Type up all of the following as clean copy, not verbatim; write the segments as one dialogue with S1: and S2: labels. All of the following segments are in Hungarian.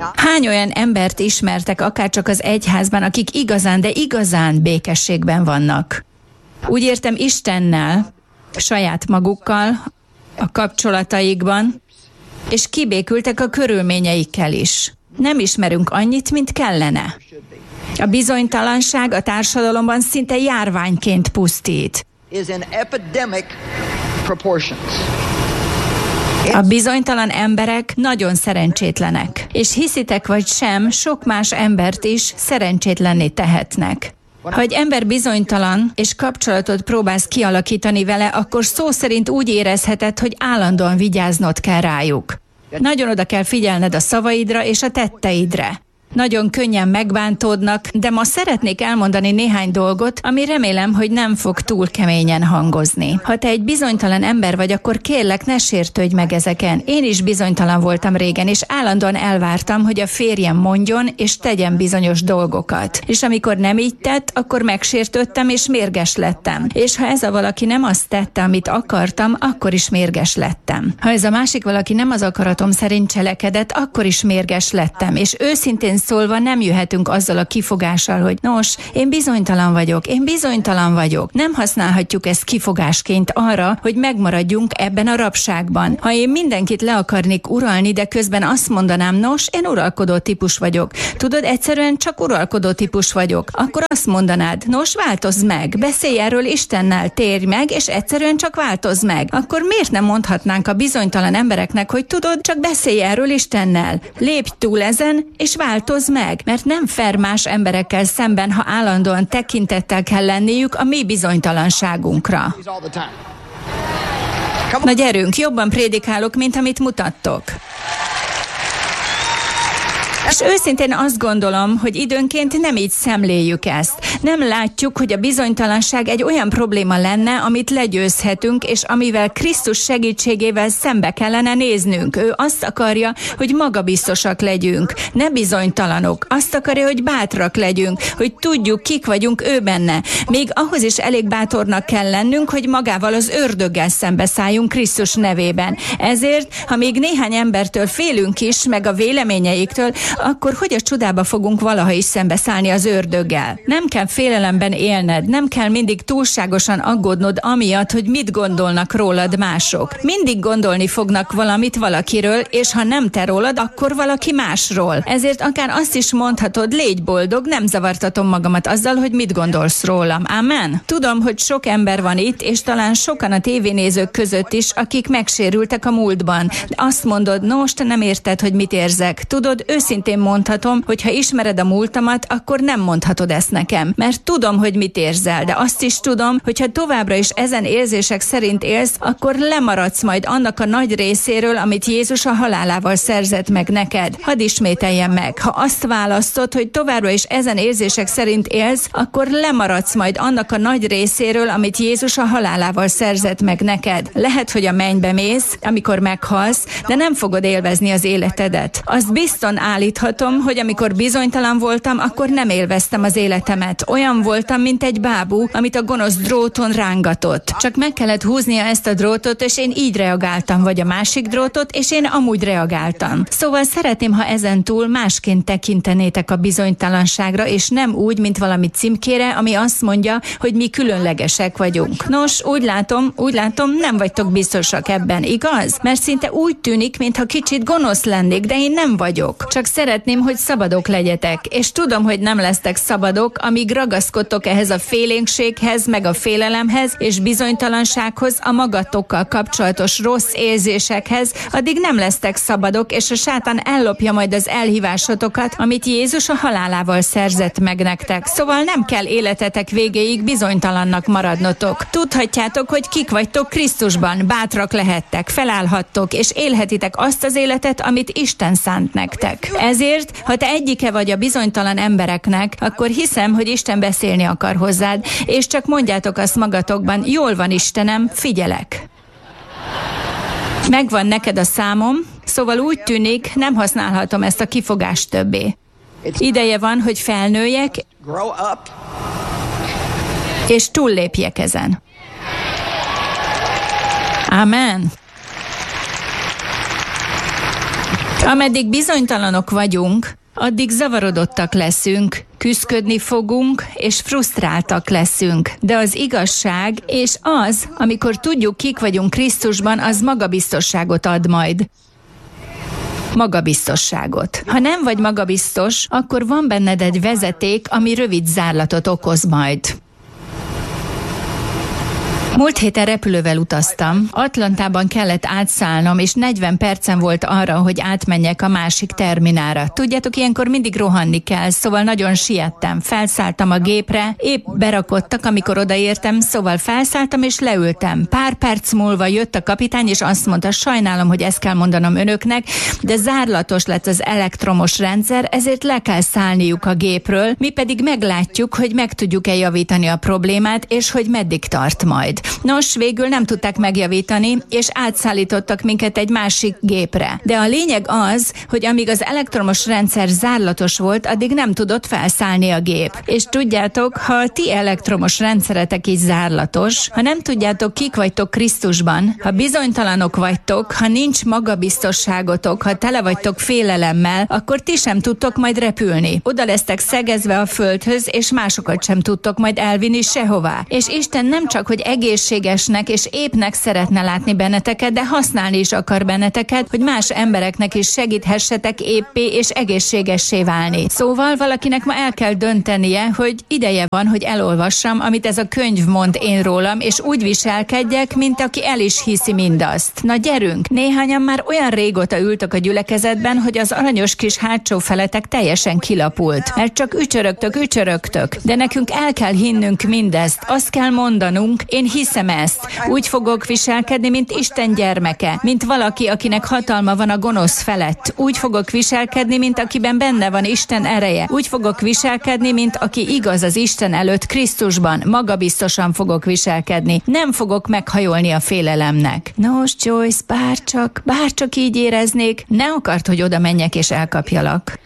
S1: Hány olyan embert ismertek akárcsak az egyházban, akik igazán, de igazán békességben vannak? Úgy értem, Istennel, saját magukkal, a kapcsolataikban, és kibékültek a körülményeikkel is. Nem ismerünk annyit, mint kellene. A bizonytalanság a társadalomban szinte járványként pusztít. A bizonytalan emberek nagyon szerencsétlenek, és hiszitek vagy sem, sok más embert is szerencsétlenné tehetnek. Ha egy ember bizonytalan, és kapcsolatot próbálsz kialakítani vele, akkor szó szerint úgy érezheted, hogy állandóan vigyáznod kell rájuk. Nagyon oda kell figyelned a szavaidra és a tetteidre. Nagyon könnyen megbántódnak, de ma szeretnék elmondani néhány dolgot, ami remélem, hogy nem fog túl keményen hangozni. Ha te egy bizonytalan ember vagy, akkor kérlek, ne sértődj meg ezeken. Én is bizonytalan voltam régen, és állandóan elvártam, hogy a férjem mondjon és tegyen bizonyos dolgokat. És amikor nem így tett, akkor megsértődtem és mérges lettem. És ha ez a valaki nem azt tette, amit akartam, akkor is mérges lettem. Ha ez a másik valaki nem az akaratom szerint cselekedett, akkor is mérges lettem, és őszintén szólva nem jöhetünk azzal a kifogással, hogy nos, én bizonytalan vagyok. Nem használhatjuk ezt kifogásként arra, hogy megmaradjunk ebben a rabságban. Ha én mindenkit le akarnék uralni, de közben azt mondanám, nos, én uralkodó típus vagyok. Tudod, egyszerűen csak uralkodó típus vagyok. Akkor azt mondanád, nos, változz meg, beszélj erről Istennel, térj meg, és egyszerűen csak változz meg. Akkor miért nem mondhatnánk a bizonytalan embereknek, hogy tudod, csak beszélj erről Istennel. Lépj túl ezen, és változz meg, mert nem fair más emberekkel szemben, ha állandóan tekintettel kell lenniük a mi bizonytalanságunkra. Na gyerünk, jobban prédikálok, mint amit mutattok. És őszintén azt gondolom, hogy időnként nem így szemléljük ezt. Nem látjuk, hogy a bizonytalanság egy olyan probléma lenne, amit legyőzhetünk, és amivel Krisztus segítségével szembe kellene néznünk. Ő azt akarja, hogy magabiztosak legyünk, ne bizonytalanok. Azt akarja, hogy bátrak legyünk, hogy tudjuk, kik vagyunk ő benne. Még ahhoz is elég bátornak kell lennünk, hogy magával az ördöggel szembeszálljunk Krisztus nevében. Ezért, ha még néhány embertől félünk is, meg a véleményeiktől, akkor hogy a csodába fogunk valaha is szembeszállni az ördöggel? Nem kell félelemben élned, nem kell mindig túlságosan aggódnod amiatt, hogy mit gondolnak rólad mások. Mindig gondolni fognak valamit valakiről, és ha nem te rólad, akkor valaki másról. Ezért akár azt is mondhatod, légy boldog, nem zavartatom magamat azzal, hogy mit gondolsz rólam. Amen? Tudom, hogy sok ember van itt, és talán sokan a tévénézők között is, akik megsérültek a múltban. De azt mondod, nos, te nem érted, hogy mit érzek. Tudod, őszintén mondhatom, hogy ha ismered a múltamat, akkor nem mondhatod ezt nekem, mert tudom, hogy mit érzel, de azt is tudom, hogy ha továbbra is ezen érzések szerint élsz, akkor lemaradsz majd annak a nagy részéről, amit Jézus a halálával szerzett meg neked. Hadd ismételjem meg, ha azt választod, hogy továbbra is ezen érzések szerint élsz, akkor lemaradsz majd annak a nagy részéről, amit Jézus a halálával szerzett meg neked. Lehet, hogy a mennybe mész, amikor meghalsz, de nem fogod élvezni az életedet. Azt bizton állíthatom, hogy amikor bizonytalan voltam, akkor nem élveztem az életemet. Olyan voltam, mint egy bábú, amit a gonosz dróton rángatott. Csak meg kellett húznia ezt a drótot, és én így reagáltam, vagy a másik drótot, és én amúgy reagáltam. Szóval szeretném, ha ezentúl másként tekintenétek a bizonytalanságra, és nem úgy, mint valami címkére, ami azt mondja, hogy mi különlegesek vagyunk. Nos, úgy látom, nem vagytok biztosak ebben, igaz? Mert szinte úgy tűnik, mintha kicsit gonosz lennék, de én nem vagyok. Csak szeretném, hogy szabadok legyetek, és tudom, hogy nem lesztek szabadok, amíg ragaszkodtok ehhez a félénkséghez, meg a félelemhez, és bizonytalansághoz, a magatokkal kapcsolatos rossz érzésekhez, addig nem lesztek szabadok, és a sátán ellopja majd az elhívásotokat, amit Jézus a halálával szerzett meg nektek. Szóval nem kell életetek végéig bizonytalannak maradnotok. Tudhatjátok, hogy kik vagytok Krisztusban, bátrak lehettek, felállhattok, és élhetitek azt az életet, amit Isten szánt nektek. Ezért, ha te egyike vagy a bizonytalan embereknek, akkor hiszem, hogy Isten beszélni akar hozzád, és csak mondjátok azt magatokban, jól van Istenem, figyelek. Megvan neked a számom, szóval úgy tűnik, nem használhatom ezt a kifogást többé. Ideje van, hogy felnőjek, és túllépjek ezen. Amen. Ameddig bizonytalanok vagyunk, addig zavarodottak leszünk, küszködni fogunk, és frusztráltak leszünk. De az igazság, és az, amikor tudjuk, kik vagyunk Krisztusban, az magabiztosságot ad majd. Magabiztosságot. Ha nem vagy magabiztos, akkor van benned egy vezeték, ami rövid zárlatot okoz majd. Múlt héten repülővel utaztam. Atlantában kellett átszállnom, és 40 percem volt arra, hogy átmenjek a másik terminára. Tudjátok, ilyenkor mindig rohanni kell, szóval nagyon siettem. Felszálltam a gépre, épp berakottak, amikor odaértem, szóval felszálltam és leültem. Pár perc múlva jött a kapitány, és azt mondta, sajnálom, hogy ezt kell mondanom önöknek, de zárlatos lett az elektromos rendszer, ezért le kell szállniuk a gépről, mi pedig meglátjuk, hogy meg tudjuk-e javítani a problémát, és hogy meddig tart majd. Nos, végül nem tudták megjavítani, és átszállítottak minket egy másik gépre. De a lényeg az, hogy amíg az elektromos rendszer zárlatos volt, addig nem tudott felszállni a gép. És tudjátok, ha a ti elektromos rendszeretek is zárlatos, ha nem tudjátok, kik vagytok Krisztusban, ha bizonytalanok vagytok, ha nincs magabiztosságotok, ha tele vagytok félelemmel, akkor ti sem tudtok majd repülni. Oda lesztek szegezve a földhöz, és másokat sem tudtok majd elvinni sehová. És Isten nem csak, hogy egészségesnek és épnek szeretne látni benneteket, de használni is akar benneteket, hogy más embereknek is segíthessetek éppé és egészségessé válni. Szóval valakinek ma el kell döntenie, hogy ideje van, hogy elolvassam, amit ez a könyv mond én rólam, és úgy viselkedjek, mint aki el is hiszi mindazt. Na gyerünk! Néhányan már olyan régóta ültök a gyülekezetben, hogy az aranyos kis hátsó feletek teljesen kilapult. Mert csak ücsörögtök, de nekünk el kell hinnünk mindezt. Azt kell mondanunk, én hiszem ezt. Úgy fogok viselkedni, mint Isten gyermeke, mint valaki, akinek hatalma van a gonosz felett. Úgy fogok viselkedni, mint akiben benne van Isten ereje. Úgy fogok viselkedni, mint aki igaz az Isten előtt Krisztusban. Magabiztosan fogok viselkedni. Nem fogok meghajolni a félelemnek. Nos, Joyce, bárcsak így éreznék, ne akart, hogy oda menjek és elkapjalak.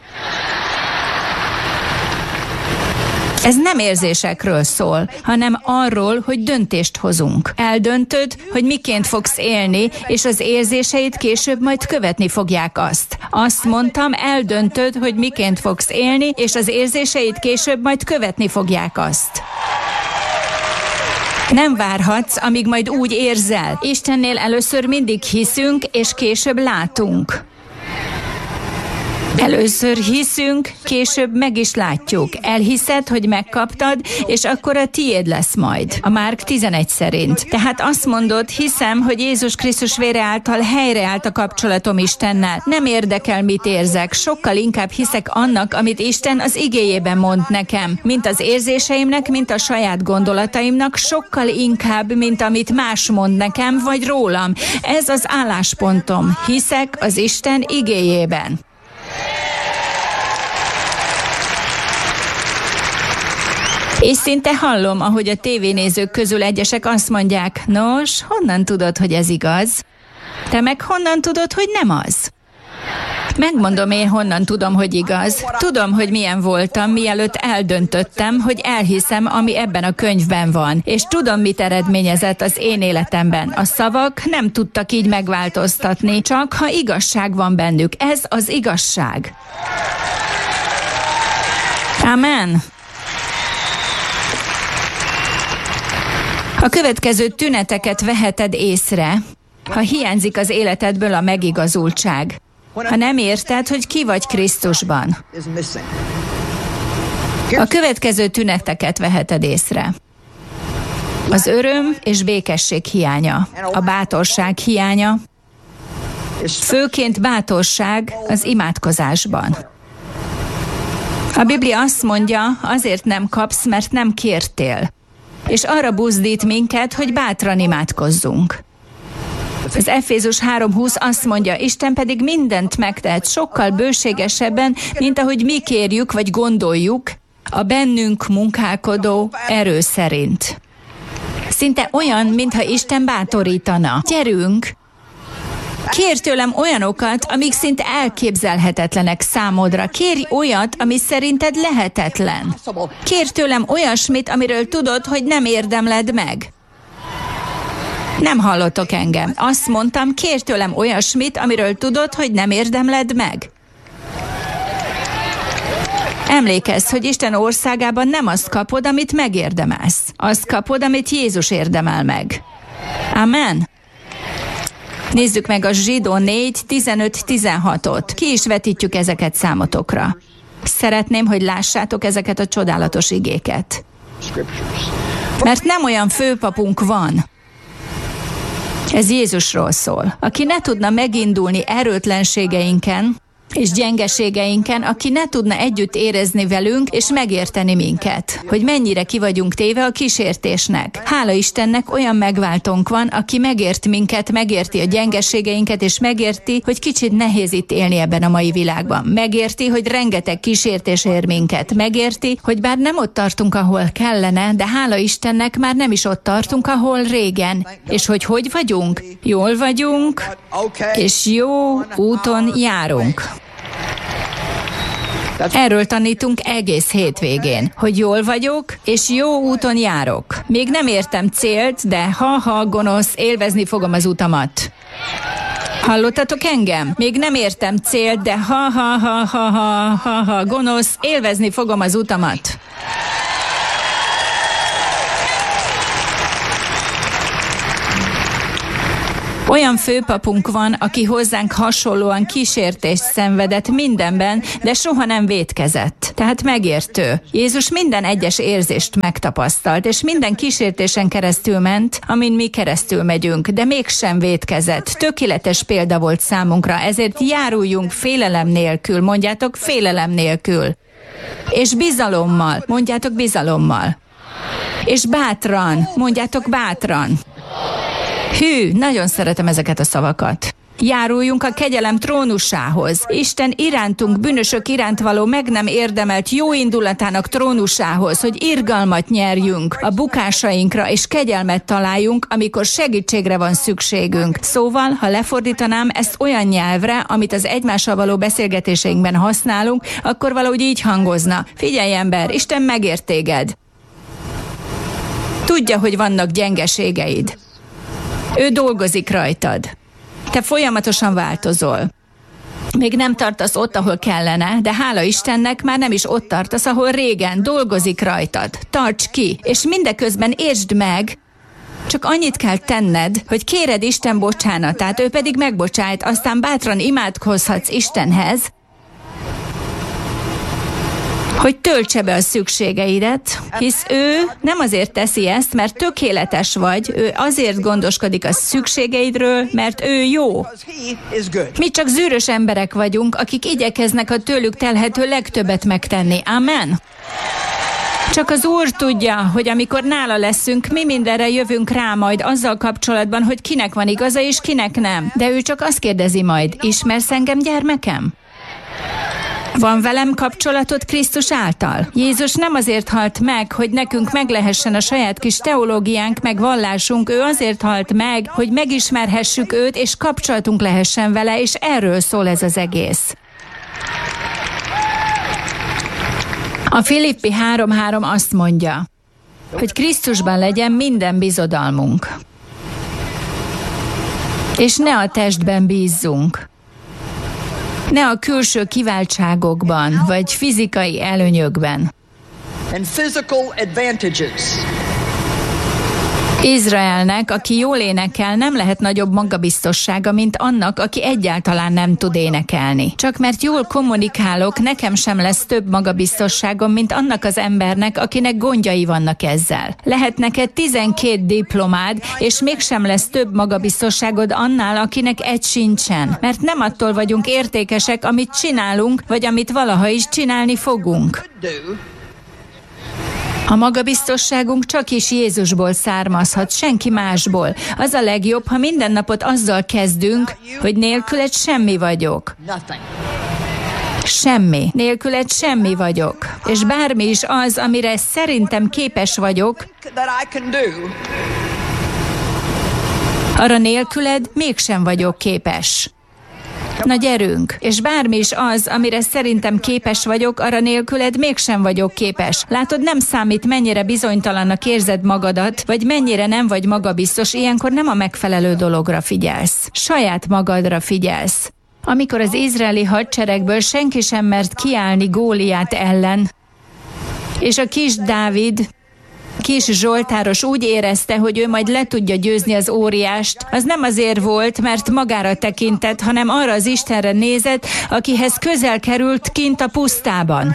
S1: Ez nem érzésekről szól, hanem arról, hogy döntést hozunk. Eldöntöd, hogy miként fogsz élni, és az érzéseid később majd követni fogják azt. Azt mondtam, eldöntöd, hogy miként fogsz élni, és az érzéseid később majd követni fogják azt. Nem várhatsz, amíg majd úgy érzel. Istennél először mindig hiszünk, és később látunk. Először hiszünk, később meg is látjuk. Elhiszed, hogy megkaptad, és akkor a tiéd lesz majd. A Márk 11 szerint. Tehát azt mondod, hiszem, hogy Jézus Krisztus vére által helyreállt a kapcsolatom Istennel. Nem érdekel, mit érzek. Sokkal inkább hiszek annak, amit Isten az igéjében mond nekem. Mint az érzéseimnek, mint a saját gondolataimnak, sokkal inkább, mint amit más mond nekem, vagy rólam. Ez az álláspontom. Hiszek az Isten igéjében. És szinte hallom, ahogy a tévénézők közül egyesek azt mondják, nos, honnan tudod, hogy ez igaz? Te meg honnan tudod, hogy nem az? Megmondom én, honnan tudom, hogy igaz. Tudom, hogy milyen voltam, mielőtt eldöntöttem, hogy elhiszem, ami ebben a könyvben van. És tudom, mit eredményezett az én életemben. A szavak nem tudtak így megváltoztatni, csak ha igazság van bennük. Ez az igazság. Amen. A következő tüneteket veheted észre, ha hiányzik az életedből a megigazultság. Ha nem érted, hogy ki vagy Krisztusban. A következő tüneteket veheted észre. Az öröm és békesség hiánya, a bátorság hiánya, főként bátorság az imádkozásban. A Biblia azt mondja, azért nem kapsz, mert nem kértél. És arra buzdít minket, hogy bátran imádkozzunk. Az Efézus 3:20 azt mondja, Isten pedig mindent megtehet sokkal bőségesebben, mint ahogy mi kérjük vagy gondoljuk, a bennünk munkálkodó erő szerint. Szinte olyan, mintha Isten bátorítana. Gyerünk! Kérj tőlem olyanokat, amik szinte elképzelhetetlenek számodra. Kérj olyat, ami szerinted lehetetlen. Kérj tőlem olyasmit, amiről tudod, hogy nem érdemled meg. Nem hallottok engem. Azt mondtam, kérj tőlem olyasmit, amiről tudod, hogy nem érdemled meg. Emlékezz, hogy Isten országában nem azt kapod, amit megérdemelsz. Azt kapod, amit Jézus érdemel meg. Amen. Nézzük meg a Zsidó 4, 15-16-ot. Ki is vetítjük ezeket számotokra. Szeretném, hogy lássátok ezeket a csodálatos igéket. Mert nem olyan főpapunk van. Ez Jézusról szól, aki ne tudna megindulni erőtlenségeinken és gyengeségeinken, aki ne tudna együtt érezni velünk és megérteni minket, hogy mennyire ki vagyunk téve a kísértésnek. Hála Istennek, olyan megváltónk van, aki megért minket, megérti a gyengeségeinket, és megérti, hogy kicsit nehéz itt élni ebben a mai világban. Megérti, hogy rengeteg kísértés ér minket. Megérti, hogy bár nem ott tartunk, ahol kellene, de hála Istennek már nem is ott tartunk, ahol régen. És hogy vagyunk? Jól vagyunk, és jó úton járunk. Erről tanítunk egész hétvégén, hogy jól vagyok, és jó úton járok. Még nem értem célt, de ha gonosz, élvezni fogom az utamat. Hallottatok engem? Még nem értem célt, de ha gonosz, élvezni fogom az utamat. Olyan főpapunk van, aki hozzánk hasonlóan kísértést szenvedett mindenben, de soha nem vétkezett. Tehát megértő. Jézus minden egyes érzést megtapasztalt, és minden kísértésen keresztül ment, amin mi keresztül megyünk, de mégsem vétkezett. Tökéletes példa volt számunkra, ezért járuljunk félelem nélkül, mondjátok félelem nélkül. És bizalommal, mondjátok bizalommal. És bátran, mondjátok bátran. Hű, nagyon szeretem ezeket a szavakat. Járuljunk a kegyelem trónusához. Isten irántunk, bűnösök iránt való meg nem érdemelt jó indulatának trónusához, hogy irgalmat nyerjünk a bukásainkra, és kegyelmet találjunk, amikor segítségre van szükségünk. Szóval, ha lefordítanám ezt olyan nyelvre, amit az egymással való beszélgetéseinkben használunk, akkor valahogy így hangozna. Figyelj ember, Isten megért téged. Tudja, hogy vannak gyengeségeid. Ő dolgozik rajtad. Te folyamatosan változol. Még nem tartasz ott, ahol kellene, de hála Istennek már nem is ott tartasz, ahol régen. Dolgozik rajtad. Tarts ki, és mindeközben értsd meg, csak annyit kell tenned, hogy kéred Isten bocsánatát, ő pedig megbocsájt, aztán bátran imádkozhatsz Istenhez, hogy töltse be a szükségeidet, hisz ő nem azért teszi ezt, mert tökéletes vagy, ő azért gondoskodik a szükségeidről, mert ő jó. Mi csak zűrös emberek vagyunk, akik igyekeznek a tőlük telhető legtöbbet megtenni. Amen? Csak az Úr tudja, hogy amikor nála leszünk, mi mindenre jövünk rá majd azzal kapcsolatban, hogy kinek van igaza és kinek nem. De ő csak azt kérdezi majd, ismersz engem, gyermekem? Van velem kapcsolatod Krisztus által? Jézus nem azért halt meg, hogy nekünk meg lehessen a saját kis teológiánk, meg vallásunk, ő azért halt meg, hogy megismerhessük őt, és kapcsolatunk lehessen vele, és erről szól ez az egész. A Filippi 3:3 azt mondja, hogy Krisztusban legyen minden bizodalmunk. És ne a testben bízzunk. Ne a külső kiváltságokban, vagy fizikai előnyökben. Izraelnek, aki jól énekel, nem lehet nagyobb magabiztossága, mint annak, aki egyáltalán nem tud énekelni. Csak mert jól kommunikálok, nekem sem lesz több magabiztosságom, mint annak az embernek, akinek gondjai vannak ezzel. Lehet neked 12 diplomád, és mégsem lesz több magabiztosságod annál, akinek egy sincsen. Mert nem attól vagyunk értékesek, amit csinálunk, vagy amit valaha is csinálni fogunk. A magabiztosságunk csak is Jézusból származhat, senki másból. Az a legjobb, ha minden napot azzal kezdünk, hogy nélküled semmi vagyok. Semmi. Nélküled semmi vagyok. És bármi is az, amire szerintem képes vagyok, arra nélküled mégsem vagyok képes. nagy erőnk, és bármi is az, amire szerintem képes vagyok, arra nélküled mégsem vagyok képes. Látod, nem számít, mennyire bizonytalannak érzed magadat, vagy mennyire nem vagy magabiztos, ilyenkor nem a megfelelő dologra figyelsz. Saját magadra figyelsz. Amikor az izraeli hadseregből senki sem mert kiállni Góliát ellen, és a kis Dávid, kis zsoltáros úgy érezte, hogy ő majd le tudja győzni az óriást, az nem azért volt, mert magára tekintett, hanem arra az Istenre nézett, akihez közel került kint a pusztában.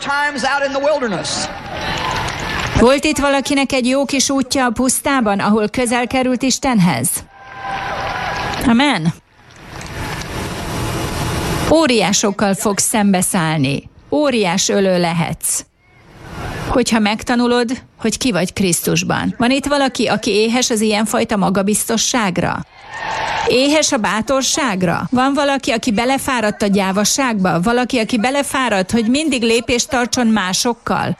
S1: Volt itt valakinek egy jó kis útja a pusztában, ahol közel került Istenhez? Amen. Óriásokkal fogsz szembeszállni. Óriás ölő lehetsz. Hogyha megtanulod, hogy ki vagy Krisztusban. Van itt valaki, aki éhes az ilyenfajta magabiztosságra? Éhes a bátorságra? Van valaki, aki belefáradt a gyávaságba? Valaki, aki belefáradt, hogy mindig lépést tartson másokkal?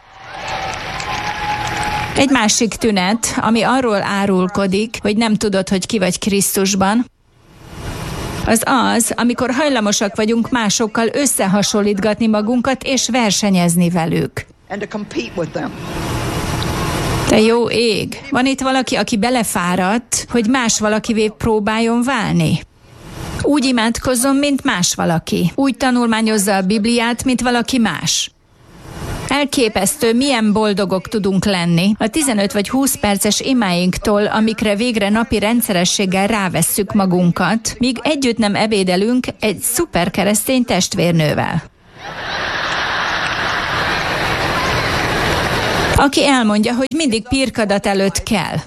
S1: Egy másik tünet, ami arról árulkodik, hogy nem tudod, hogy ki vagy Krisztusban, az, amikor hajlamosak vagyunk másokkal összehasonlítgatni magunkat és versenyezni velük. Te jó ég! Van itt valaki, aki belefáradt, hogy más valakivé próbáljon válni? Úgy imádkozzon, mint más valaki. Úgy tanulmányozza a Bibliát, mint valaki más. Elképesztő, milyen boldogok tudunk lenni a 15 vagy 20 perces imáinktól, amikre végre napi rendszerességgel rávesszük magunkat, míg együtt nem ebédelünk egy szuper keresztény testvérnővel. Aki elmondja, hogy mindig pirkadat előtt kell,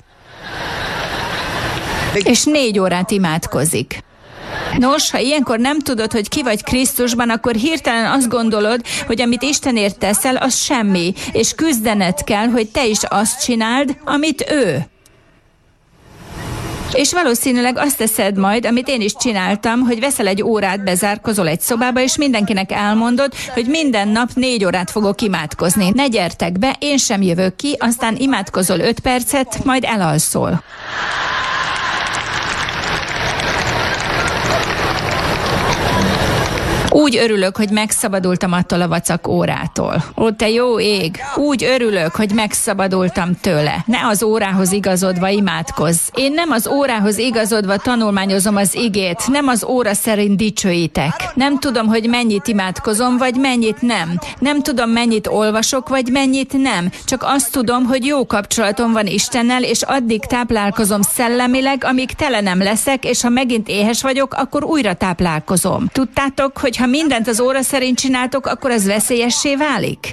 S1: és 4 órát imádkozik. Nos, ha ilyenkor nem tudod, hogy ki vagy Krisztusban, akkor hirtelen azt gondolod, hogy amit Istenért teszel, az semmi, és küzdened kell, hogy te is azt csináld, amit ő. És valószínűleg azt teszed majd, amit én is csináltam, hogy veszel egy órát, bezárkozol egy szobába, és mindenkinek elmondod, hogy minden nap 4 órát fogok imádkozni. Ne gyertek be, én sem jövök ki, aztán imádkozol 5 percet, majd elalszol. Úgy örülök, hogy megszabadultam attól a vacak órától. Ó, te jó ég! Úgy örülök, hogy megszabadultam tőle. Ne az órához igazodva imádkozz. Én nem az órához igazodva tanulmányozom az igét, nem az óra szerint dicsőítek. Nem tudom, hogy mennyit imádkozom, vagy mennyit nem. Nem tudom, mennyit olvasok, vagy mennyit nem. Csak azt tudom, hogy jó kapcsolatom van Istennel, és addig táplálkozom szellemileg, amíg tele nem leszek, és ha megint éhes vagyok, akkor újra táplálkozom. Tudtátok, hogy ha mindent az óra szerint csináltok, akkor az veszélyessé válik?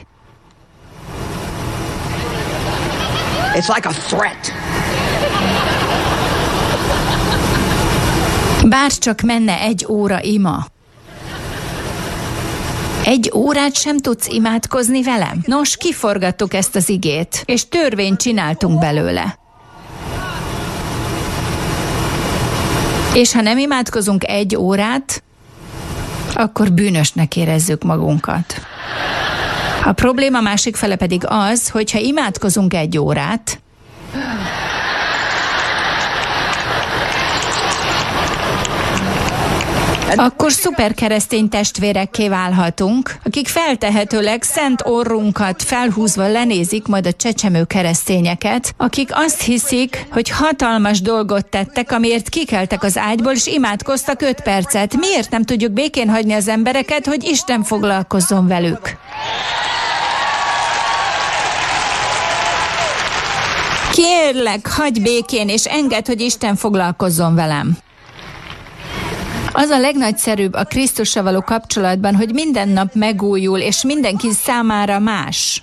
S2: It's like a threat.
S1: Bárcsak menne 1 óra ima. 1 órát sem tudsz imádkozni velem? Nos, kiforgattuk ezt az igét, és törvényt csináltunk belőle. És ha nem imádkozunk 1 órát, akkor bűnösnek érezzük magunkat. A probléma másik fele pedig az, hogyha imádkozunk 1 órát, akkor szuper keresztény testvérekké válhatunk, akik feltehetőleg szent orrunkat felhúzva lenézik majd a csecsemő keresztényeket, akik azt hiszik, hogy hatalmas dolgot tettek, amiért kikeltek az ágyból, és imádkoztak 5 percet. Miért nem tudjuk békén hagyni az embereket, hogy Isten foglalkozzon velük? Kérlek, hagyj békén, és engedd, hogy Isten foglalkozzon velem. Az a legnagyszerűbb a Krisztussal való kapcsolatban, hogy minden nap megújul, és mindenki számára más.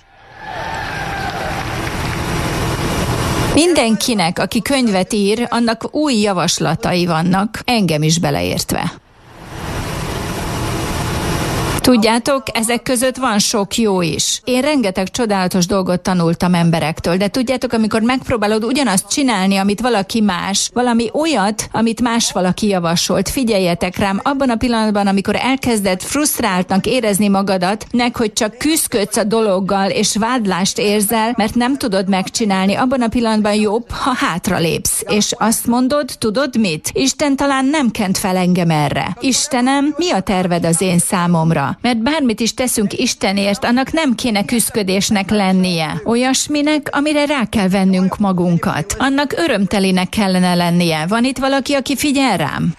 S1: Mindenkinek, aki könyvet ír, annak új javaslatai vannak, engem is beleértve. Tudjátok, ezek között van sok jó is. Én rengeteg csodálatos dolgot tanultam emberektől, de tudjátok, amikor megpróbálod ugyanazt csinálni, amit valaki más, valami olyat, amit más valaki javasolt, figyeljetek rám, abban a pillanatban, amikor elkezded frusztráltnak érezni magadat, hogy csak küszködsz a dologgal, és vádlást érzel, mert nem tudod megcsinálni, abban a pillanatban jobb, ha hátralépsz, és azt mondod, tudod mit? Isten talán nem kent fel engem erre. Istenem, mi a terved az én számomra? Mert bármit is teszünk Istenért, annak nem kéne küszködésnek lennie. Olyasminek, amire rá kell vennünk magunkat. Annak örömtelinek kellene lennie. Van itt valaki, aki figyel rám?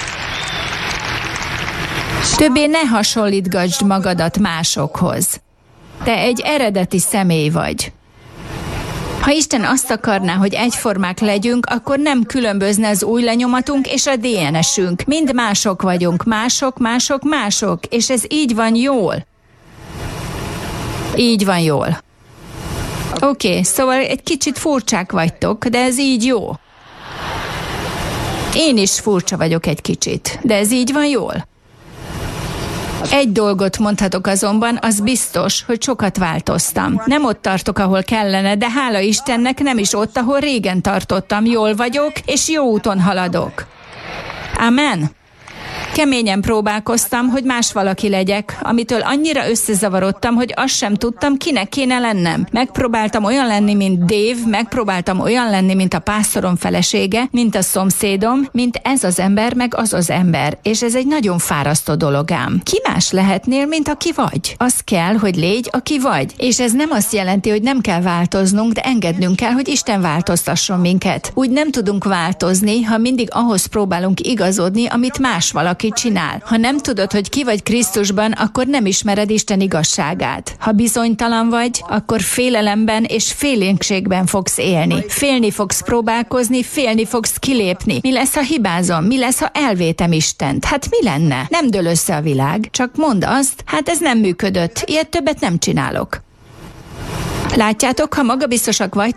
S1: Többé ne hasonlítgassd magadat másokhoz. Te egy eredeti személy vagy. Ha Isten azt akarná, hogy egyformák legyünk, akkor nem különbözne az új lenyomatunk és a DNS-ünk. Mind mások vagyunk, mások, és ez így van jól. Így van jól. Oké, szóval egy kicsit furcsák vagytok, de ez így jó. Én is furcsa vagyok egy kicsit, de ez így van jól. Egy dolgot mondhatok azonban, az biztos, hogy sokat változtam. Nem ott tartok, ahol kellene, de hála Istennek nem is ott, ahol régen tartottam. Jól vagyok, és jó úton haladok. Amen. Keményen próbálkoztam, hogy más valaki legyek, amitől annyira összezavarodtam, hogy azt sem tudtam, kinek kéne lennem. Megpróbáltam olyan lenni, mint Dave, megpróbáltam olyan lenni, mint a pásztorom felesége, mint a szomszédom, mint ez az ember, meg az az ember. És ez egy nagyon fárasztó dolog ám. Ki más lehetnél, mint aki vagy? Az kell, hogy légy, aki vagy. És ez nem azt jelenti, hogy nem kell változnunk, de engednünk kell, hogy Isten változtasson minket. Úgy nem tudunk változni, ha mindig ahhoz próbálunk igazodni, amit más valaki csinál. Ha nem tudod, hogy ki vagy Krisztusban, akkor nem ismered Isten igazságát. Ha bizonytalan vagy, akkor félelemben és félénkségben fogsz élni. Félni fogsz próbálkozni, félni fogsz kilépni. Mi lesz, ha hibázom? Mi lesz, ha elvétem Istent? Hát mi lenne? Nem dől össze a világ. Csak mondd azt, hát ez nem működött. Ilyet többet nem csinálok. Látjátok, ha magabiztosak vagy,